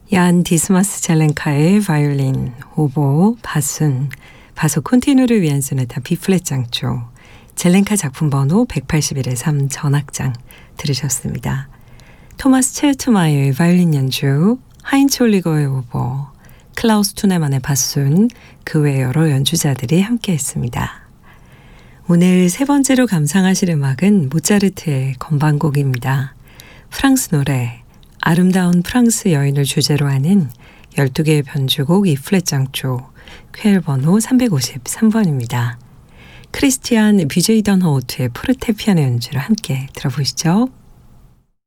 얀 디스마스 젤렌카의 바이올린, 오보, 바순, 바소 콘티누를 위한 소나타 B플랫 장조, 젤렌카 작품 번호 181의 3 전악장 들으셨습니다. 토마스 첼트마이어의 바이올린 연주, 하인츠 올리거의 오보, 클라우스 투네만의 바순, 그 외 여러 연주자들이 함께했습니다. 오늘 세 번째로 감상하실 음악은 모차르트의 건반곡입니다. 프랑스 노래, 아름다운 프랑스 여인을 주제로 하는 12개의 변주곡 E플랫 장조, 퀘일 번호 353번입니다. 크리스티안 비제이던 허우트의 포르테피아노 연주를 함께 들어보시죠.